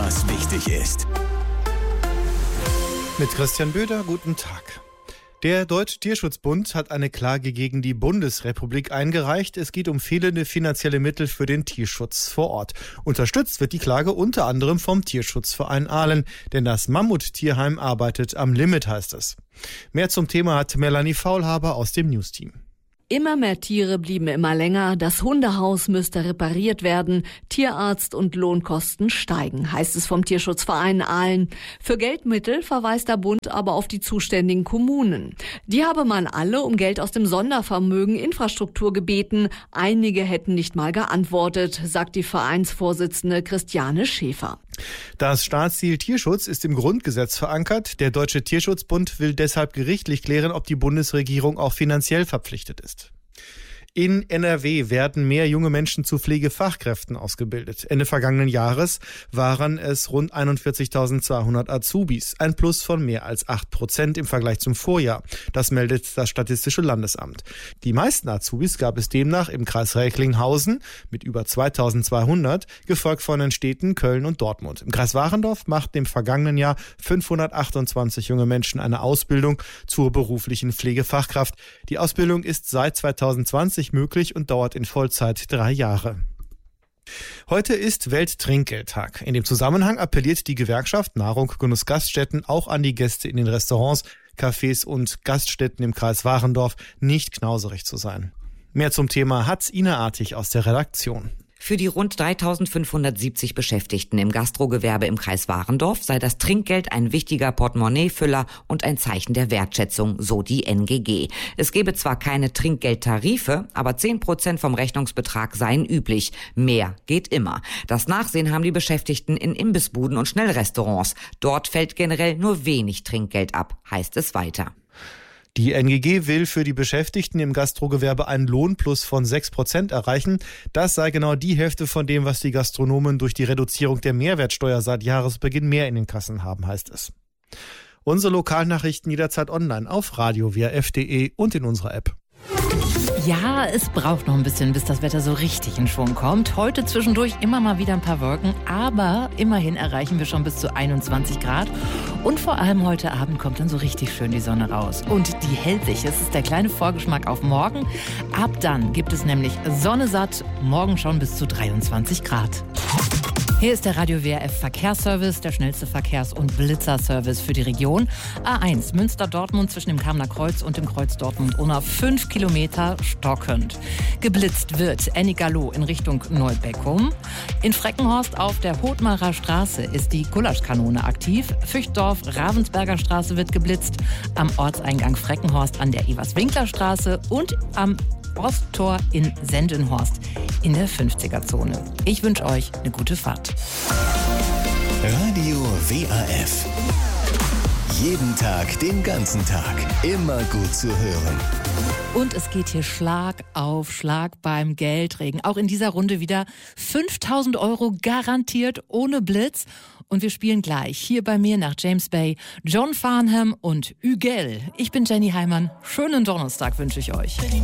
was wichtig ist. Mit Christian Böder, guten Tag. Der Deutsche Tierschutzbund hat eine Klage gegen die Bundesrepublik eingereicht. Es geht um fehlende finanzielle Mittel für den Tierschutz vor Ort. Unterstützt wird die Klage unter anderem vom Tierschutzverein Ahlen, denn das Mammut-Tierheim arbeitet am Limit, heißt es. Mehr zum Thema hat Melanie Faulhaber aus dem Newsteam. Immer mehr Tiere blieben immer länger, das Hundehaus müsste repariert werden, Tierarzt- und Lohnkosten steigen, heißt es vom Tierschutzverein Ahlen. Für Geldmittel verweist der Bund aber auf die zuständigen Kommunen. Die habe man alle um Geld aus dem Sondervermögen Infrastruktur gebeten. Einige hätten nicht mal geantwortet, sagt die Vereinsvorsitzende Christiane Schäfer. Das Staatsziel Tierschutz ist im Grundgesetz verankert. Der Deutsche Tierschutzbund will deshalb gerichtlich klären, ob die Bundesregierung auch finanziell verpflichtet ist. In NRW werden mehr junge Menschen zu Pflegefachkräften ausgebildet. Ende vergangenen Jahres waren es rund 41.200 Azubis, ein Plus von mehr als 8% im Vergleich zum Vorjahr. Das meldet das Statistische Landesamt. Die meisten Azubis gab es demnach im Kreis Recklinghausen mit über 2.200, gefolgt von den Städten Köln und Dortmund. Im Kreis Warendorf machten im vergangenen Jahr 528 junge Menschen eine Ausbildung zur beruflichen Pflegefachkraft. Die Ausbildung ist seit 2020 möglich und dauert in Vollzeit 3 Jahre. Heute ist Welttrinkgeldtag. In dem Zusammenhang appelliert die Gewerkschaft Nahrung, Genuss, Gaststätten auch an die Gäste in den Restaurants, Cafés und Gaststätten im Kreis Warendorf, nicht knauserig zu sein. Mehr zum Thema hat Ina Artig aus der Redaktion. Für die rund 3.570 Beschäftigten im Gastrogewerbe im Kreis Warendorf sei das Trinkgeld ein wichtiger Portemonnaiefüller und ein Zeichen der Wertschätzung, so die NGG. Es gebe zwar keine Trinkgeldtarife, aber 10% vom Rechnungsbetrag seien üblich. Mehr geht immer. Das Nachsehen haben die Beschäftigten in Imbissbuden und Schnellrestaurants. Dort fällt generell nur wenig Trinkgeld ab, heißt es weiter. Die NGG will für die Beschäftigten im Gastrogewerbe einen Lohnplus von 6% erreichen. Das sei genau die Hälfte von dem, was die Gastronomen durch die Reduzierung der Mehrwertsteuer seit Jahresbeginn mehr in den Kassen haben, heißt es. Unsere Lokalnachrichten jederzeit online auf radio.wrf.de und in unserer App. Ja, es braucht noch ein bisschen, bis das Wetter so richtig in Schwung kommt. Heute zwischendurch immer mal wieder ein paar Wolken, aber immerhin erreichen wir schon bis zu 21 Grad. Und vor allem heute Abend kommt dann so richtig schön die Sonne raus. Und die hält sich. Es ist der kleine Vorgeschmack auf morgen. Ab dann gibt es nämlich Sonne satt, morgen schon bis zu 23 Grad. Hier ist der Radio WRF Verkehrsservice, der schnellste Verkehrs- und Blitzerservice für die Region. A1 Münster-Dortmund zwischen dem Kamener Kreuz und dem Kreuz Dortmund-Unna 5 Kilometer stockend. Geblitzt wird Ennigerloh in Richtung Neubeckum. In Freckenhorst auf der Hothmarer Straße ist die Gulaschkanone aktiv. Füchtdorf-Ravensberger Straße wird geblitzt. Am Ortseingang Freckenhorst an der Evers-Winkler-Straße und am Osttor in Sendenhorst in der 50er-Zone. Ich wünsche euch eine gute Fahrt. Radio WRF. Jeden Tag, den ganzen Tag. Immer gut zu hören. Und es geht hier Schlag auf Schlag beim Geldregen. Auch in dieser Runde wieder 5.000 € garantiert ohne Blitz. Und wir spielen gleich hier bei mir nach James Bay John Farnham und Hügel. Ich bin Jenny Heimann. Schönen Donnerstag wünsche ich euch.